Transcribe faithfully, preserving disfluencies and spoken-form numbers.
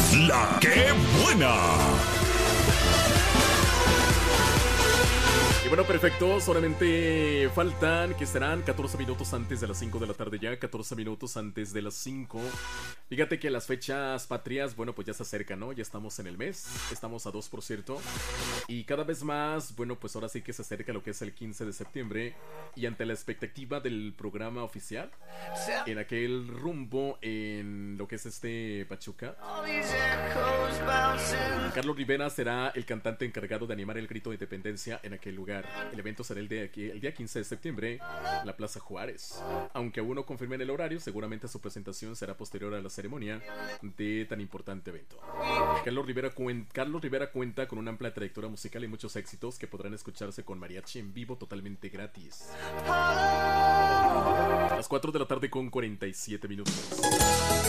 La que buena. Y bueno, perfecto, solamente faltan, que serán catorce minutos antes de las cinco de la tarde ya, catorce minutos antes de las cinco. Fíjate que las fechas patrias, bueno, pues ya se acercan, ¿no? Ya estamos en el mes, estamos a dos, por cierto. Y cada vez más, bueno, pues ahora sí que se acerca lo que es el quince de septiembre. Y ante la expectativa del programa oficial, en aquel rumbo en lo que es este Pachuca, Carlos Rivera será el cantante encargado de animar el grito de independencia en aquel lugar. El evento será el, de aquí, el día quince de septiembre en la Plaza Juárez. Aunque aún no confirmen el horario, seguramente su presentación será posterior a la ceremonia de tan importante evento. Carlos Rivera, cuen, Carlos Rivera cuenta con una amplia trayectoria musical y muchos éxitos que podrán escucharse con mariachi en vivo totalmente gratis. Las cuatro de la tarde con cuarenta y siete minutos.